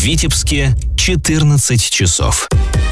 Витебске 14 часов.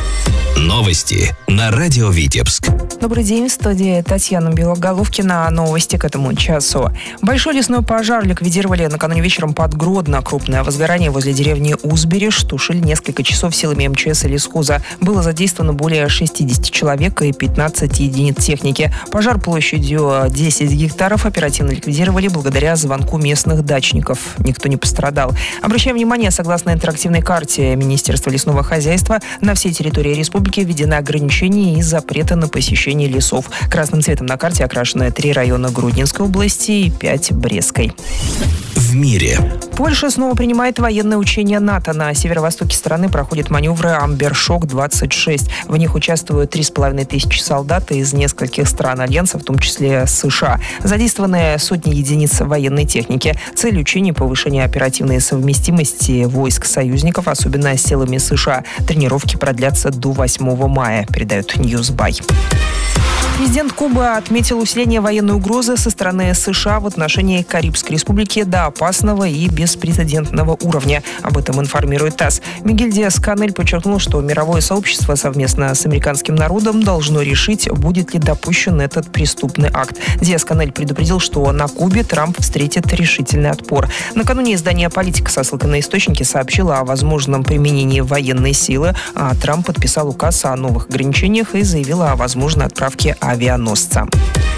Новости на радио Витебск. Добрый день, в студии Татьяна Белоголовкина. Новости к этому часу. Большой лесной пожар ликвидировали накануне вечером под Гродно. Крупное возгорание возле деревни Узбереж тушили несколько часов силами МЧС и лесхоза. Было задействовано более 60 человек и 15 единиц техники. Пожар площадью 10 гектаров оперативно ликвидировали благодаря звонку местных дачников. Никто не пострадал. Обращаем внимание, согласно интерактивной карте Министерства лесного хозяйства, на всей территории республики введены ограничения и запреты на посещение лесов. Красным цветом на карте окрашены 3 района Гродненской области и 5 Брестской. В мире. Польша снова принимает военные учения НАТО. На северо-востоке страны проходят маневры «Амбершок-26». В них участвуют 3500 солдат из нескольких стран Альянса, в том числе США. Задействованы сотни единиц военной техники. Цель учений – повышение оперативной совместимости войск союзников, особенно с силами США. Тренировки продлятся до 8 мая, передает Ньюсбай. Президент Кубы отметил усиление военной угрозы со стороны США в отношении Карибской республики до опасного и беспрецедентного уровня. Об этом информирует ТАСС. Мигель Диас-Канель подчеркнул, что мировое сообщество совместно с американским народом должно решить, будет ли допущен этот преступный акт. Диас-Канель предупредил, что на Кубе Трамп встретит решительный отпор. Накануне издание «Политика» со ссылкой на источники сообщило о возможном применении военной силы, а Трамп подписал указ о новых ограничениях и заявил о возможной отправке авианосца.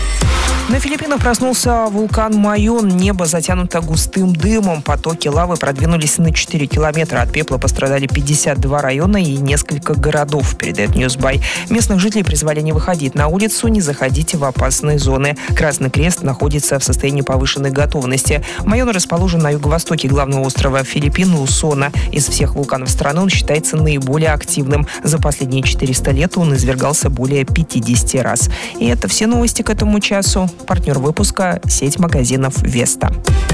На Филиппинах проснулся вулкан Майон. Небо затянуто густым дымом. Потоки лавы продвинулись на 4 километра. От пепла пострадали 52 района и несколько городов, передает Ньюсбай. Местных жителей призвали не выходить на улицу, не заходить в опасные зоны. Красный Крест находится в состоянии повышенной готовности. Майон расположен на юго-востоке главного острова Филиппин Лусона. Из всех вулканов страны он считается наиболее активным. За последние 400 лет он извергался более 50 раз. И это все новости к этому часу. Партнер выпуска – сеть магазинов «Веста».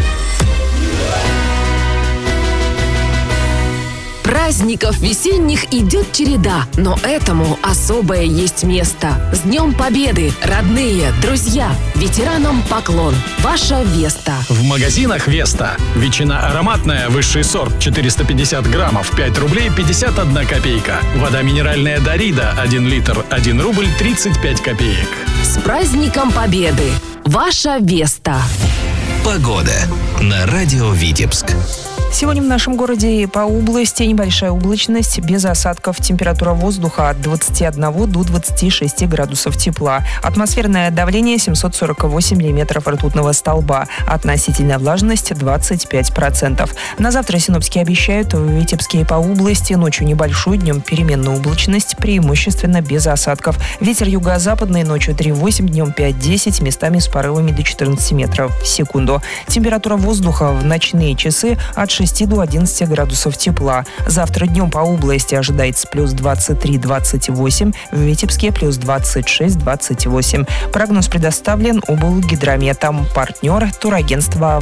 Праздников весенних идет череда, но этому особое есть место. С Днем Победы, родные, друзья, ветеранам поклон. Ваша Веста. В магазинах Веста. Ветчина ароматная, высший сорт, 450 граммов, 5 рублей 51 копейка. Вода минеральная Дарида, 1 литр, 1 рубль 35 копеек. С праздником Победы. Ваша Веста. Погода на радио Витебск. Сегодня в нашем городе и по области небольшая облачность, без осадков. Температура воздуха от 21 до 26 градусов тепла. Атмосферное давление 748 миллиметров ртутного столба. Относительная влажность 25%. На завтра синоптики обещают в Витебске и по области ночью небольшую, днем переменная облачность, преимущественно без осадков. Ветер юго-западный ночью 3,8, днем 5-10, местами с порывами до 14 метров в секунду. Температура воздуха в ночные часы от 6 до 11 градусов тепла. Завтра днем по области ожидается плюс 23-28, в Витебске плюс 26-28. Прогноз предоставлен облгидрометом. Партнер турагентства